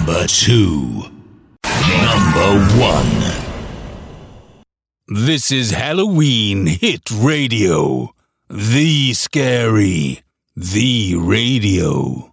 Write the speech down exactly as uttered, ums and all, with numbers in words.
Number two. Number one. This is Halloween Hit Radio. The Scary. The Radio.